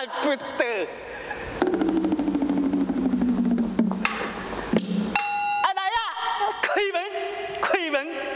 不得。啊来呀，开门，开门。